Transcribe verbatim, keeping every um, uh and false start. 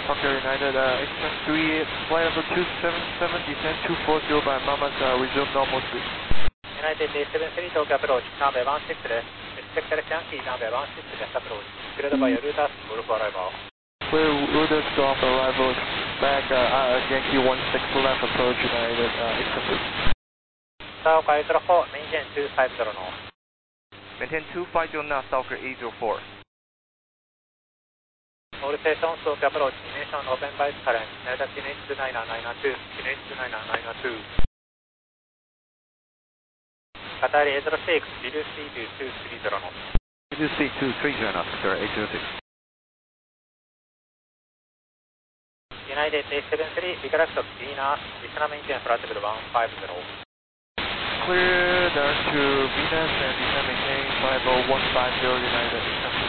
Fokker United, uh, extend three, flight level two seven seven, descend two four zero by Mamas, uh, resume normal speed. United eight seven three Tokyo approach, runway one six です。Expected Yankee, runway one six です。approach. Cleared by Rutas, Golf arrival. Clear Rutas Golf arrival, back, uh, uh, Yankee one six left approach United, uh, extend. South eight zero four, maintain two five zero north. Maintain two five zero now, Stalker eight zero four. All stations, Tokyo approach, nation open by current, Delta T N H two nine nine two, T N H two nine nine two. Qatari eight zero six, did you see two three zero north? Did you see two three zero north, sir, eight zero six. United eight seven three, recorrect of Venus, descend maintain flight level one five zero. Clear down to Venus and descend maintain flight level one five zero United.